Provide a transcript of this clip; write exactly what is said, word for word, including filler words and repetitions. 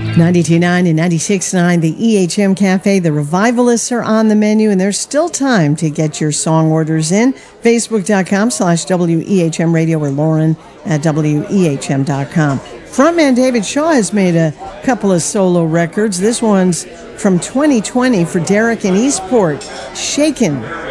ninety-two point nine and ninety-six point nine, the E H M Cafe. The Revivalists are on the menu, and there's still time to get your song orders in. Facebook.com slash W E H M Radio or Lauren at W E H M dot com. Frontman David Shaw has made a couple of solo records. This one's from twenty twenty for Derek in Eastport, Shaken.